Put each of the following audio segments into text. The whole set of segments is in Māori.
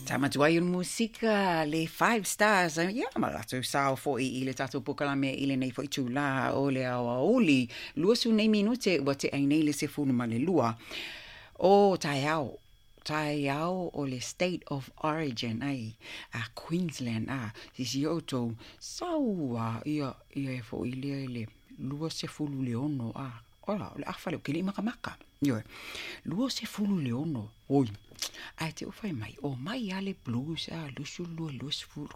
Tama tu ai musika le 5 stars. Ia malatu sao fo I le tatu pokalame I le nei fo I tula o le awa oli. Lua su nei minute wa te ai nei le se funu ma le lua. O taiao. Taiao o le state of origin ai a Queensland a sisi oto saua ia e fo I le lua se fulu le ono a ola le afale ke le makamaka. Yo. Lua se fulu le ono. Oi. Ai te ufai mai, o mai ale blues, lusu lua furu.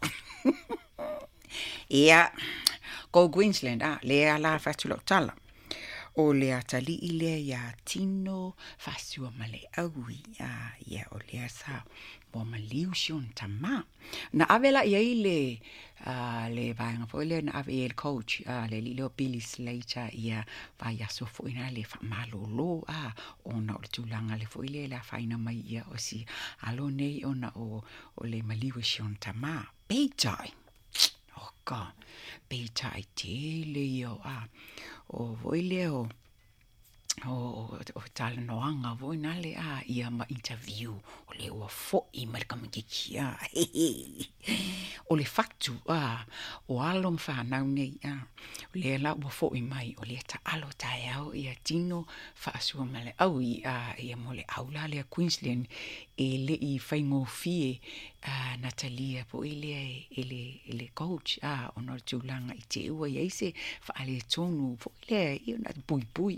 Ia, ko Queensland, le ala fatulo tala. O le atali I le ia tino fasua male aui, ia o le sa mo maliu sion tama. Na avela ia le vaenga fo le na ave el coach, le lilo Billy Slater ia vai aso fo ina le fa malolo ona o le tulanga le fo ile la faina mai ia o si alo nei ona o le maliu sion tama. Beitai. Oh God. Beitai te le io o voile o tala noanga voi nale ia ma interview o le ua fo'i marika makiki o le fatu o alo mwhanau nei o le la ua fo'i mai o le ta alo tae au ia tino whaasua male au ia mo le aula le Queensland e le I whaingo fie Natalia po ele coach o nor tūlanga I te ua I eise whaale tonu po ile I ona bui